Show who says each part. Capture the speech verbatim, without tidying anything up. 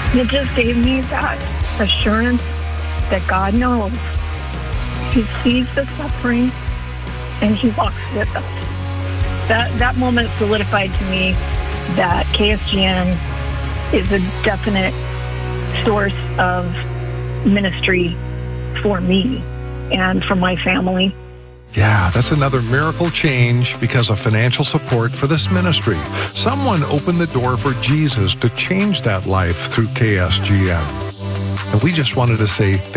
Speaker 1: It just gave me that assurance that God knows. He sees the suffering and he walks with us. That that moment solidified to me that K S G N is a definite source of ministry for me and for my family.
Speaker 2: Yeah, that's another miracle change because of financial support for this ministry. Someone opened the door for Jesus to change that life through K S G N. And we just wanted to say thank